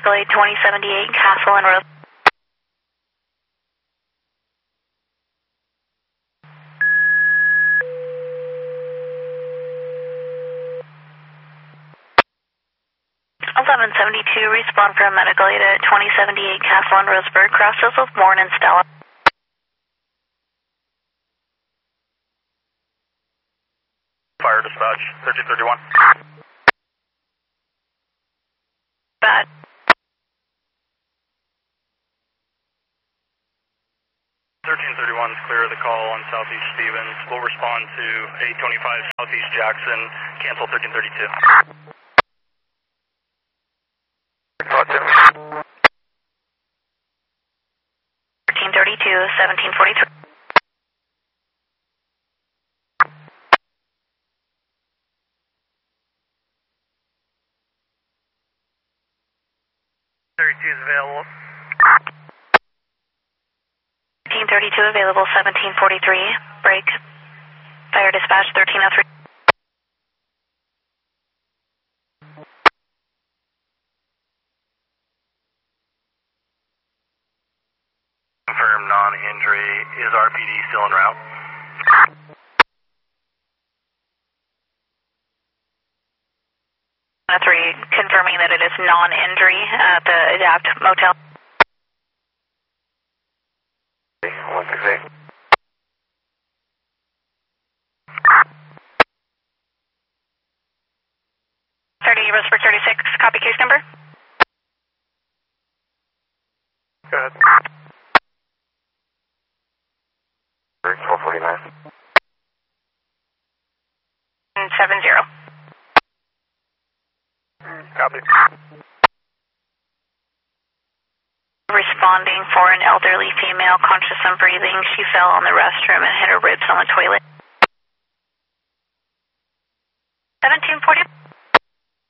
Medical Aid 2078, Castle and Rose. Respond from Medical Aid at 2078 Castle and Roseburg. Crosses with Bourne and Stella. Fire dispatch 1331. Bad. 1331 is clear of the call on Southeast Stevens. We'll respond to 825 Southeast Jackson. Cancel 1332. 1332, 1743. Is available. 1332 available, 1743. Break. Fire dispatch 1303. Confirm non-injury. Is RPD still en route? Three, confirming that it is non-injury at the Adapt Motel. 168. Roseburg 36, copy case number. Go ahead. 1249. 70. Copy. Responding for an elderly female, conscious and breathing. She fell on the restroom and hit her ribs on the toilet. 1740.